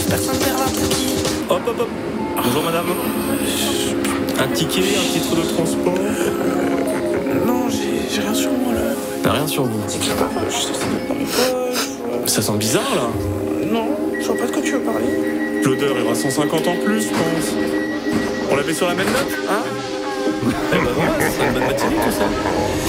Personne ne perd là pour qui? Hop, hop, hop. Bonjour madame. Un ticket, un titre de transport? Non, j'ai rien sur moi là. T'as rien sur vous. Je sais pas parler quoi. Ça sent bizarre là. Non, je vois pas de quoi tu veux parler. L'odeur ira 150 en plus, je pense. On la met sur la même note, hein? Eh ben voilà, c'est une bonne matinée tout ça.